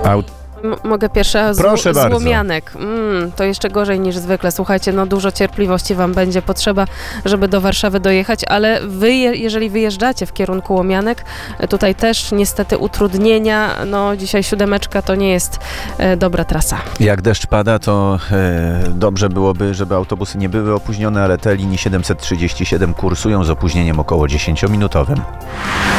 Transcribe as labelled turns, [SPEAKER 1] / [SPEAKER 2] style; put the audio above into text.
[SPEAKER 1] Mogę pierwsza
[SPEAKER 2] Proszę bardzo.
[SPEAKER 1] Złomianek. To jeszcze gorzej niż zwykle. Słuchajcie, dużo cierpliwości wam będzie potrzeba, żeby do Warszawy dojechać, ale wy, jeżeli wyjeżdżacie w kierunku Łomianek, tutaj też niestety utrudnienia. Dzisiaj 7 to nie jest dobra trasa.
[SPEAKER 2] Jak deszcz pada, to dobrze byłoby, żeby autobusy nie były opóźnione, ale te linii 737 kursują z opóźnieniem około 10-minutowym.